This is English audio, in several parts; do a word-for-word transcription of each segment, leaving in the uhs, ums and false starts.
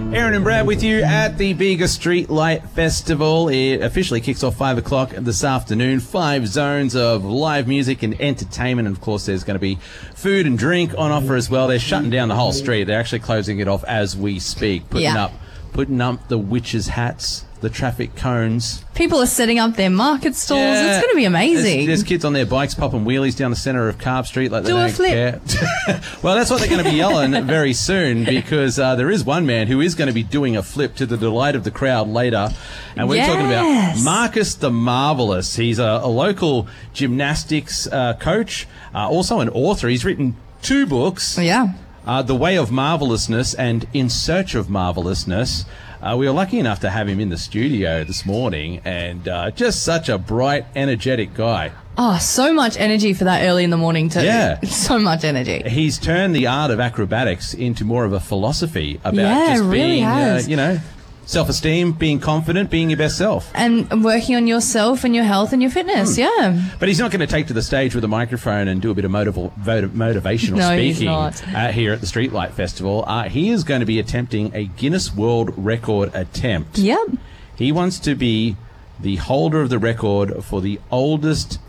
Aaron and Brad with you at the Bega Street Light Festival. It officially kicks off five o'clock this afternoon. Five zones of live music and entertainment. And, of course, there's going to be food and drink on offer as well. They're shutting down the whole street. They're actually closing it off as we speak, putting yeah. up putting up the witches' hats, the traffic cones. People are setting up their market stalls. Yeah. It's going to be amazing. There's, there's kids on their bikes popping wheelies down the centre of Carb Street like they Do don't a flip. care. Well, that's what they're going to be yelling very soon, because uh, there is one man who is going to be doing a flip to the delight of the crowd later. And we're yes. talking about Marcus the Marvellous. He's a, a local gymnastics uh, coach, uh, also an author. He's written two books. Yeah. Uh, The Way of Marvellousness and In Search of Marvellousness. Uh, we were lucky enough to have him in the studio this morning, and uh, just such a bright, energetic guy. Oh, so much energy for that early in the morning too. Yeah. So much energy. He's turned the art of acrobatics into more of a philosophy about Yeah, just it really being, has. Uh, you know, self-esteem, being confident, being your best self. And working on yourself and your health and your fitness, Hmm. yeah. But he's not going to take to the stage with a microphone and do a bit of motiv- motiv- motivational No, he's speaking not. uh, here at the Streetlight Festival. Uh, he is going to be attempting a Guinness World Record attempt. Yep. He wants to be the holder of the record for the oldest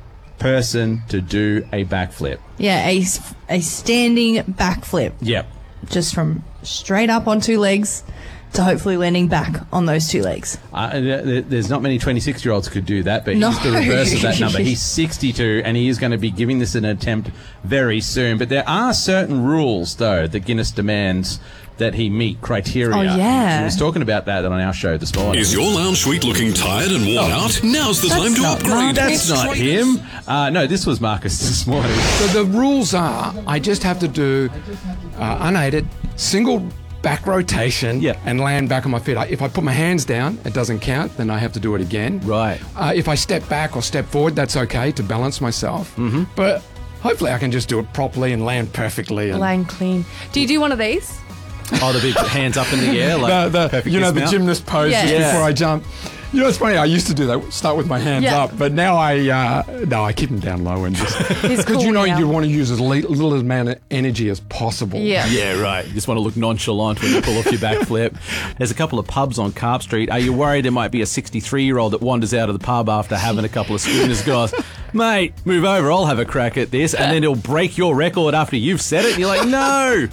person to do a backflip. Yeah, a, a standing backflip. Yep. Just from straight up on two legs to hopefully landing back on those two legs. Uh, th- there's not many twenty-six-year-olds could do that, but No. he's the reverse of that number. He's sixty-two, and he is going to be giving this an attempt very soon. But there are certain rules, though, that Guinness demands that he meet criteria. Oh, yeah. He was talking about that on our show this morning. Is your lounge suite looking tired and worn Oh. out? Now's the That's time to not upgrade. Marcus. That's It's not right- him. Uh, no, this was Marcus this morning. So the rules are, I just have to do uh, unaided, single back rotation Yeah. and land back on my feet. I- If I put my hands down, it doesn't count, then I have to do it again. Right. Uh, if I step back or step forward, that's okay to balance myself. Mm-hmm. But hopefully I can just do it properly and land perfectly. And Land clean. Do you do one of these? Oh, the big hands up in the air, like the, the, perfect you know, the dismount? gymnast pose Yeah. just Yeah. before I jump. You know, it's funny. I used to do that. Start with my hands Yeah. up, but now I uh, no, I keep them down low and just He's because cool you know now. you want to use as le- little amount of energy as possible. Yeah. Yeah, right. You just want to look nonchalant when you pull off your backflip. There's a couple of pubs on Carp Street. Are you worried there might be a sixty-three-year-old that wanders out of the pub after having a couple of schooners, goes, mate, move over, I'll have a crack at this, and then he'll break your record after you've said it, and you're like, no,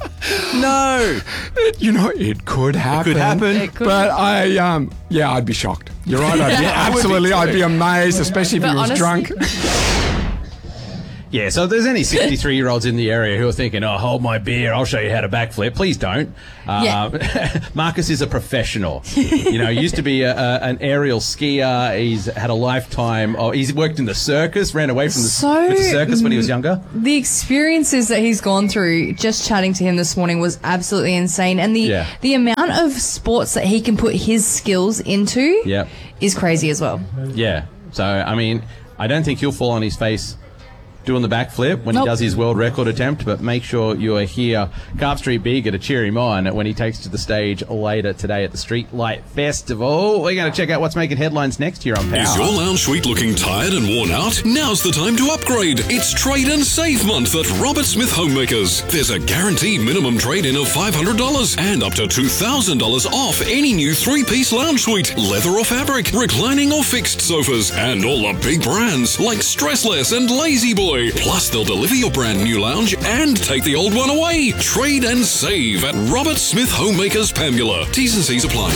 no. You know, it could happen. could happen. It could But I, um, yeah, I'd be shocked. You're right. I'd be, Yeah, I would be absolutely, too. I'd be amazed, especially if But he was honest- drunk. Yeah, so if there's any sixty-three-year-olds in the area who are thinking, oh, hold my beer, I'll show you how to backflip, please don't. Uh, Marcus is a professional. You know, he used to be a, a, an aerial skier. He's had a lifetime. Of, he's worked in the circus, ran away from the, So- with the circus when he was younger. The experiences that he's gone through, just chatting to him this morning, was absolutely insane. And the Yeah. the amount of sports that he can put his skills into Yep. is crazy as well. Yeah. So, I mean, I don't think he'll fall on his face doing the backflip when Nope. he does his world record attempt, but make sure you are here, Carp Street Bega, to cheer him on when he takes to the stage later today at the Street Light Festival. We're going to check out what's making headlines next year on Power. Is your lounge suite looking tired and worn out? Now's the time to upgrade. It's Trade and Save Month at Robert Smith Homemakers. There's a guaranteed minimum trade-in of five hundred dollars and up to two thousand dollars off any new three-piece lounge suite, leather or fabric, reclining or fixed sofas, and all the big brands like Stressless and Lazy Boy. Plus, they'll deliver your brand new lounge and take the old one away. Trade and save at Robert Smith Homemakers, Pambula. T's and C's apply.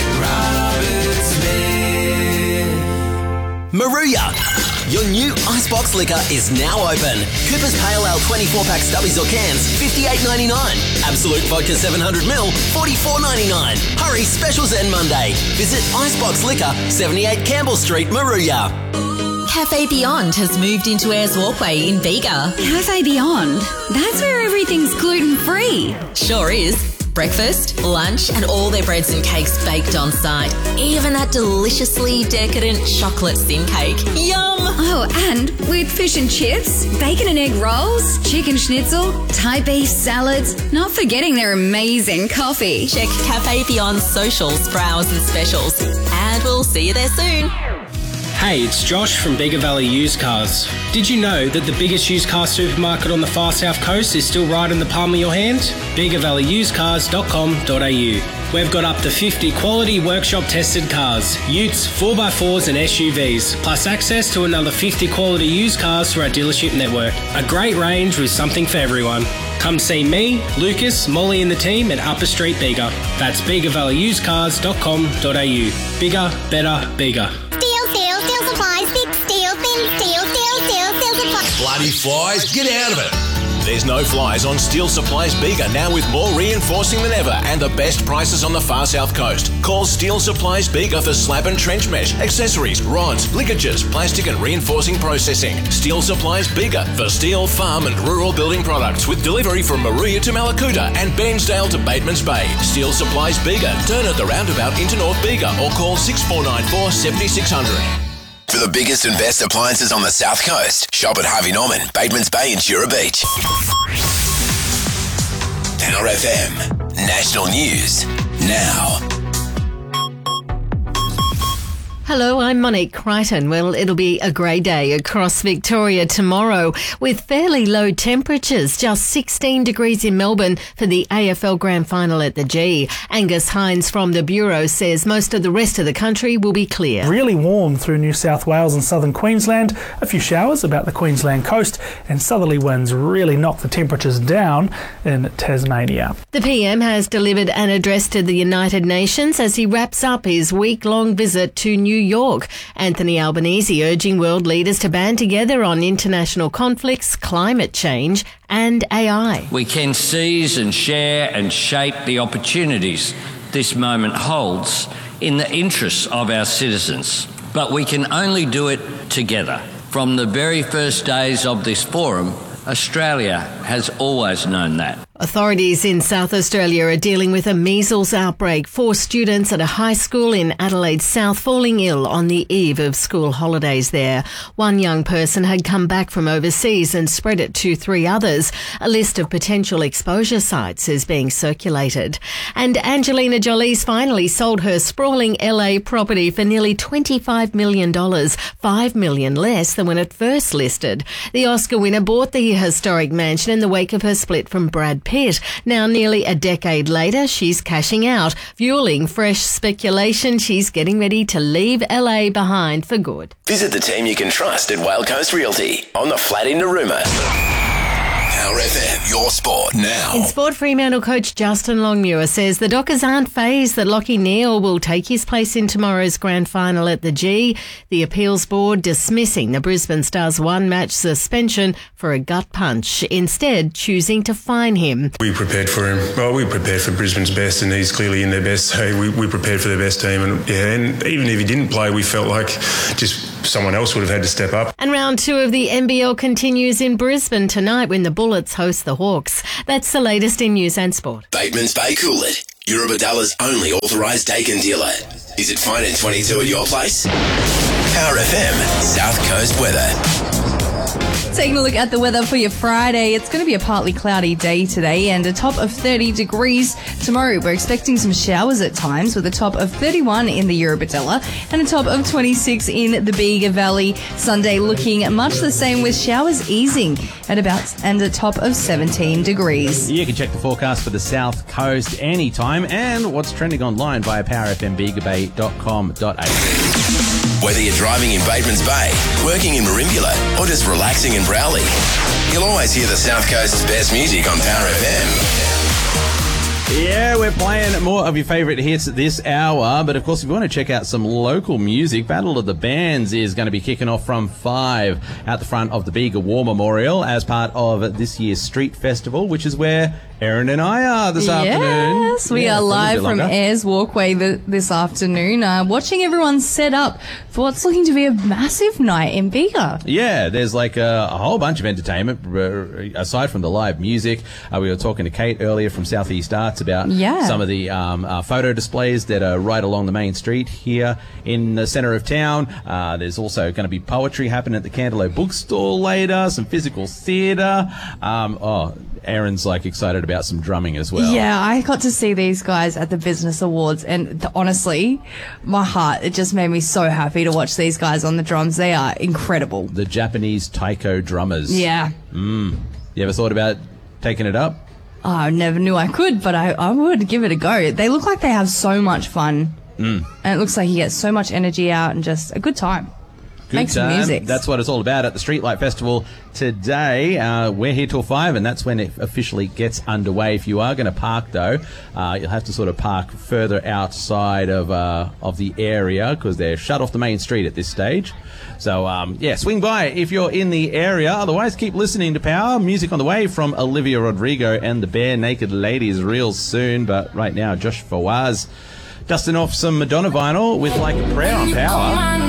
Maruya. Your new Icebox liquor is now open. Cooper's Pale Ale twenty-four pack stubbies or cans, fifty-eight ninety-nine. Absolute Vodka seven hundred milliliters, forty-four ninety-nine. Hurry, specials end Monday. Visit Icebox Liquor, seventy-eight Campbell Street, Maruya. Cafe Beyond has moved into Ayers Walkway in Bega. Cafe Beyond? That's where everything's gluten-free. Sure is. Breakfast, lunch, and all their breads and cakes baked on site. Even that deliciously decadent chocolate sin cake. Yum! Oh, and with fish and chips, bacon and egg rolls, chicken schnitzel, Thai beef salads, not forgetting their amazing coffee. Check Cafe Beyond's socials for hours and specials. And we'll see you there soon. Hey, it's Josh from Bega Valley Used Cars. Did you know that the biggest used car supermarket on the far south coast is still right in the palm of your hand? bega valley used cars dot com dot a u. We've got up to fifty quality workshop-tested cars, utes, four by fours and S U Vs, plus access to another fifty quality used cars through our dealership network. A great range with something for everyone. Come see me, Lucas, Molly and the team at Upper Street Bega. That's bega valley used cars dot com dot a u. Bigger, better, bigger. Steel, steel, steel supplies, thick steel, thin steel, steel, steel, steel supplies. Bloody flies, get out of it. There's no flies on Steel Supplies Bega now with more reinforcing than ever and the best prices on the far south coast. Call Steel Supplies Bega for slab and trench mesh, accessories, rods, ligatures, plastic and reinforcing processing. Steel Supplies Bega for steel, farm and rural building products with delivery from Maruya to Malakuta and Bairnsdale to Bateman's Bay. Steel Supplies Bega. Turn at the roundabout into North Bega or call six four nine four, seven six zero zero. For the biggest and best appliances on the South Coast, shop at Harvey Norman, Bateman's Bay and Jura Beach. Power F M. National News. Now. Hello, I'm Monique Crichton. Well, it'll be a grey day across Victoria tomorrow with fairly low temperatures, just sixteen degrees in Melbourne for the A F L Grand Final at the G. Angus Hines from the Bureau says most of the rest of the country will be clear. Really warm through New South Wales and southern Queensland. A few showers about the Queensland coast and southerly winds really knock the temperatures down in Tasmania. The P M has delivered an address to the United Nations as he wraps up his week-long visit to New York. Anthony Albanese urging world leaders to band together on international conflicts, climate change and A I. We can seize and share and shape the opportunities this moment holds in the interests of our citizens. But we can only do it together. From the very first days of this forum, Australia has always known that. Authorities in South Australia are dealing with a measles outbreak. Four students at a high school in Adelaide South falling ill on the eve of school holidays there. One young person had come back from overseas and spread it to three others. A list of potential exposure sites is being circulated. And Angelina Jolie's finally sold her sprawling L A property for nearly twenty-five million dollars, five million dollars less than when it first listed. The Oscar winner bought the historic mansion in the wake of her split from Brad Pitt. Now, nearly a decade later, she's cashing out, fueling fresh speculation she's getting ready to leave L A behind for good. Visit the team you can trust at Whale Coast Realty on the flat in Narooma. Power F M, your sport now. In sport, Fremantle coach Justin Longmuir says the Dockers aren't fazed that Lachie Neale will take his place in tomorrow's grand final at the G. The appeals board dismissing the Brisbane Stars one-match suspension for a gut punch, instead choosing to fine him. We prepared for him. Well, we prepared for Brisbane's best, and he's clearly in their best. So we, we prepared for their best team, and yeah, and even if he didn't play, we felt like just someone else would have had to step up. And round two of the N B L continues in Brisbane tonight when the Bullets host the Hawks. That's the latest in news and sport. Bateman's Bay Coolid, Eurobadalla's only authorised Dakin dealer. Is it fine at twenty-two at your place? Power F M, South Coast weather. Taking a look at the weather for your Friday, it's going to be a partly cloudy day today and a top of thirty degrees. Tomorrow we're expecting some showers at times with a top of thirty-one in the Eurobadalla and a top of twenty-six in the Bega Valley. Sunday looking much the same with showers easing at about and a top of seventeen degrees. You can check the forecast for the South Coast anytime and what's trending online via power f m bega bay dot com dot a u. Whether you're driving in Bateman's Bay, working in Merimbula, or just relaxing in Browley, you'll always hear the South Coast's best music on Power F M. Yeah, we're playing more of your favourite hits this hour, but of course if you want to check out some local music, Battle of the Bands is going to be kicking off from five at the front of the Bega War Memorial as part of this year's Street Festival, which is where Erin and I are this yes, afternoon. Yes, we yeah, are live from Ayers Walkway the, this afternoon, uh, watching everyone set up for what's looking to be a massive night in Bega. Yeah, there's like a, a whole bunch of entertainment, uh, aside from the live music. Uh, we were talking to Kate earlier from Southeast Arts about yeah. some of the um, uh, photo displays that are right along the main street here in the centre of town. Uh, there's also going to be poetry happening at the Candelo Bookstore later, some physical theatre. Um, oh, Erin's like excited about some drumming as well. Yeah, I got to see these guys at the Business Awards and th- honestly, my heart, it just made me so happy to watch these guys on the drums. They are incredible. The Japanese taiko drummers. Yeah. Mm. You ever thought about taking it up? Oh, I never knew I could, but I, I would give it a go. They look like they have so much fun. Mm. And it looks like you get so much energy out and just a good time. Good Make some time. music. That's what it's all about at the Streetlight Festival today. Uh, we're here till five, and that's when it officially gets underway. If you are going to park, though, uh, you'll have to sort of park further outside of uh, of the area because they're shut off the main street at this stage. So, um, yeah, swing by if you're in the area. Otherwise, keep listening to Power. Music on the way from Olivia Rodrigo and the Bare Naked Ladies real soon. But right now, Josh Fawaz dusting off some Madonna vinyl with Like a Prayer on Power.